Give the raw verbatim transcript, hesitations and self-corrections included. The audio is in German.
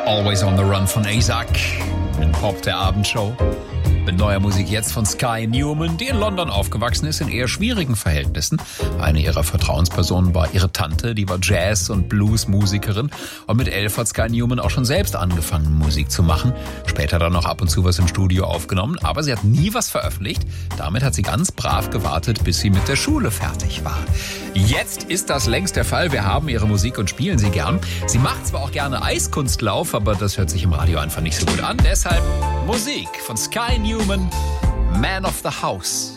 Always on the Run von A$AP in Pop der Abendshow. Mit neuer Musik jetzt von Sky Newman, die in London aufgewachsen ist, in eher schwierigen Verhältnissen. Eine ihrer Vertrauenspersonen war ihre Tante, die war Jazz- und Blues-Musikerin. Und mit elf hat Sky Newman auch schon selbst angefangen, Musik zu machen. Später dann noch ab und zu was im Studio aufgenommen, aber sie hat nie was veröffentlicht. Damit hat sie ganz brav gewartet, bis sie mit der Schule fertig war. Jetzt ist das längst der Fall. Wir haben ihre Musik und spielen sie gern. Sie macht zwar auch gerne Eiskunstlauf, aber das hört sich im Radio einfach nicht so gut an. Deshalb Musik von Sky Newman, Man of the House.